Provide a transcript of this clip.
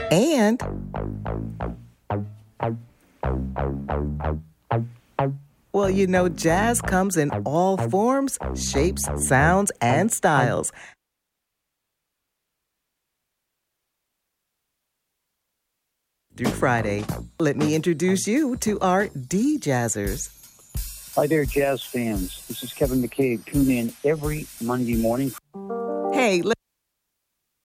And well, you know, jazz comes in all forms, shapes, sounds, and styles. Through Friday, let me introduce you to our D-Jazzers. Hi there, jazz fans. This is Kevin McCabe. Tune in every Monday morning.